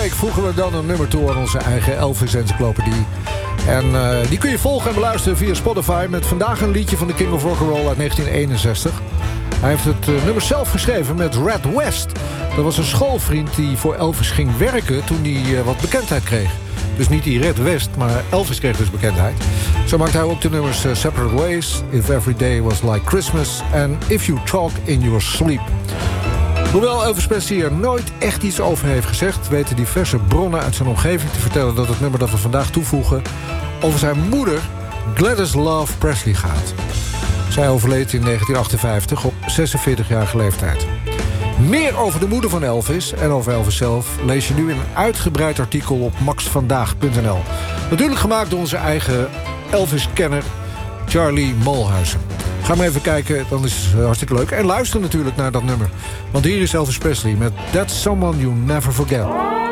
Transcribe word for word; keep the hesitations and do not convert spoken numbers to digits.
week voegen we dan een nummer toe aan onze eigen Elvis-encyclopedie. En uh, die kun je volgen en beluisteren via Spotify... met vandaag een liedje van de King of Rock'n'Roll uit negentien eenenzestig. Hij heeft het uh, nummer zelf geschreven met Red West. Dat was een schoolvriend die voor Elvis ging werken toen hij uh, wat bekendheid kreeg. Dus niet die Red West, maar Elvis kreeg dus bekendheid. Zo maakt hij ook de nummers uh, Separate Ways... If Every Day Was Like Christmas... en If You Talk In Your Sleep. Hoewel Elvis Presley er nooit echt iets over heeft gezegd... weten diverse bronnen uit zijn omgeving te vertellen... dat het nummer dat we vandaag toevoegen... over zijn moeder Gladys Love Presley gaat. Zij overleed in negentien achtenvijftig op zesenveertigjarige leeftijd. Meer over de moeder van Elvis en over Elvis zelf... lees je nu in een uitgebreid artikel op max vandaag punt n l. Natuurlijk gemaakt door onze eigen Elvis-kenner Charlie Molhuizen. Ga maar even kijken, dan is het hartstikke leuk. En luister natuurlijk naar dat nummer. Want hier is Elvis Presley met That's Someone You Never Forget.